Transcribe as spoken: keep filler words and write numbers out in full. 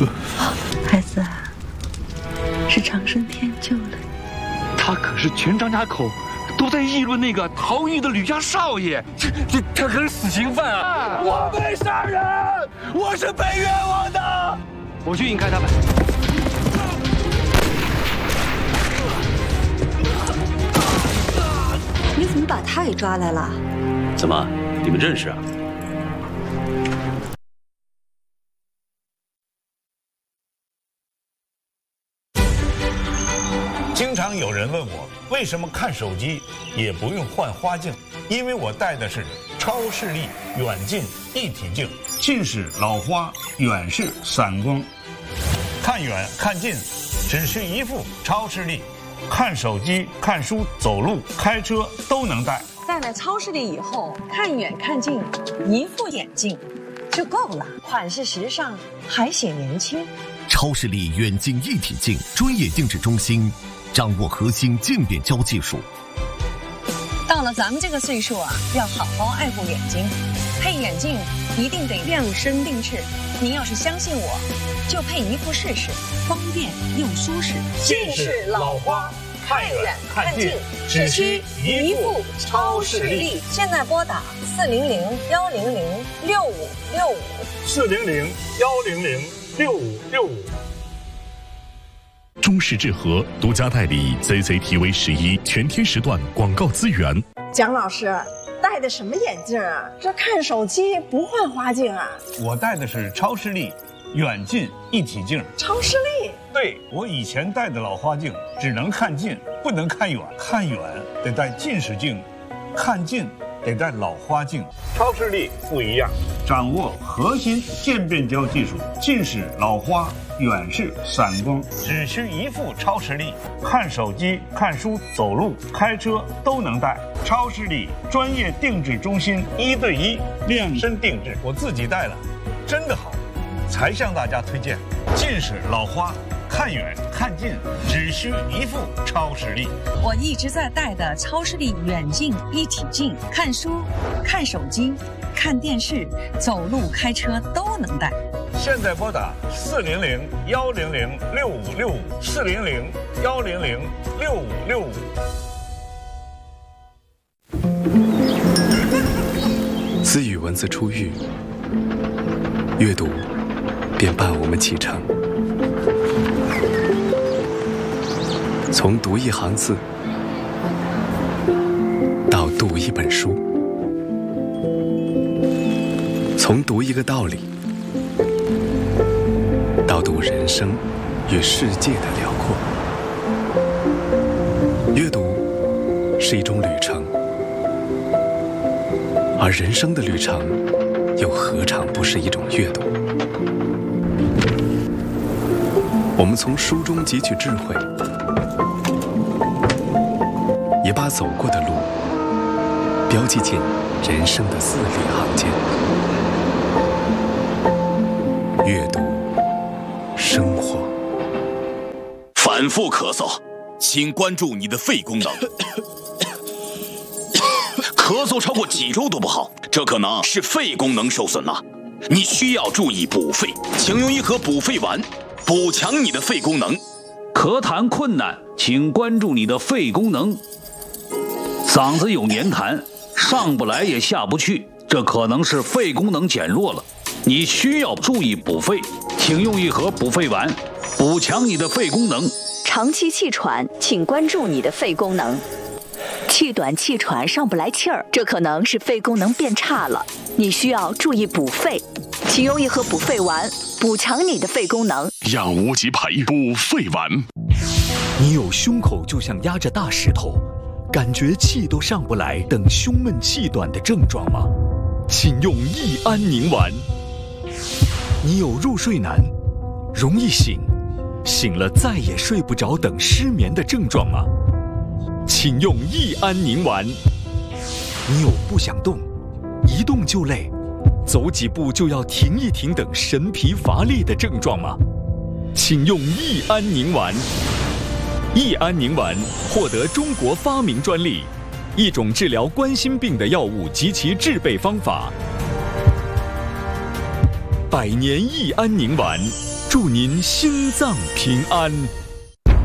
孩子啊，是长生天救了你。 他可是全张家口都在议论那个逃狱的吕家少爷，这这他可是死刑犯啊！ 我没杀人，我是被冤枉的。 我去引开他们。 你怎么把他也抓来了？ 怎么，你们认识啊？ 经常有人问我，为什么看手机也不用换花镜？因为我戴的是超视力远近一体镜，近视老花，远视散光，看远看近只需一副超视力，看手机、看书、走路、开车都能戴。 戴了超视力以后，看远看近，一副眼镜就够了，款式时尚，还显年轻。 超视力远近一体镜专业定制中心，掌握核心渐变焦技术。 到了咱们这个岁数啊，要好好爱护眼睛，配眼镜一定得量身定制。您要是相信我，就配一副试试，方便又舒适。 近视老花，看远看近，只需一副超视力。 现在拨打四零零幺零零六五六五， 四零零幺零零六五六五。 中视智和独家代理 C C T V 十一全天时段广告资源。 蒋老师戴的什么眼镜啊？这看手机不换花镜啊？ 我戴的是超视力远近一体镜。 超视力？ 对，我以前戴的老花镜只能看近，不能看远，看远得戴近视镜，看近得戴老花镜。超视力不一样，掌握核心渐变焦技术，近视老花，远视散光，只需一副超视力，看手机、看书、走路、开车都能戴。超视力专业定制中心，一对一量身定制，我自己戴了，真的好，才向大家推荐。近视老花，看远看近只需一副超视力。 我一直在戴的超视力远近一体镜，看书、看手机、看电视、走路、开车都能戴。 现在拨打四零零幺零零六五六五，四零零幺零零六五六五。 自语文字出狱，阅读便伴我们启程。从读一行字到读一本书，从读一个道理到读人生与世界的辽阔。阅读是一种旅程，而人生的旅程又何尝不是一种阅读？我们从书中汲取智慧，也把走过的路标记进人生的字里行间。阅读生活。 反复咳嗽，请关注你的肺功能。咳嗽超过几周都不好，这可能是肺功能受损了，你需要注意补肺，请用一盒补肺丸，补强你的肺功能。 咳痰困难，请关注你的肺功能。嗓子有黏痰，上不来也下不去，这可能是肺功能减弱了，你需要注意补肺，请用一盒补肺丸，补强你的肺功能。 长期气喘，请关注你的肺功能。气短气喘上不来气儿，这可能是肺功能变差了，你需要注意补肺，请用一盒补肺丸，补强你的肺功能。 养无极牌补肺丸。 你有胸口就像压着大石头，感觉气都上不来等胸闷气短的症状吗？请用益安宁丸。你有入睡难，容易醒，醒了再也睡不着等失眠的症状吗？请用益安宁丸。你有不想动，一动就累，走几步就要停一停等神疲乏力的症状吗？请用益安宁丸。益安宁丸获得中国发明专利，一种治疗冠心病的药物及其制备方法。 百年益安宁丸，祝您心脏平安。